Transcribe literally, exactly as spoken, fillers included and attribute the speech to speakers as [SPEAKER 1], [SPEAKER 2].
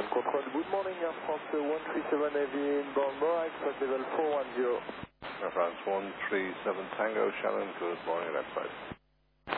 [SPEAKER 1] Control, good morning, Air France one three seven Heavy inbound Morag, flight level four one zero.
[SPEAKER 2] Air France one three seven Tango, Shannon, good morning, left side.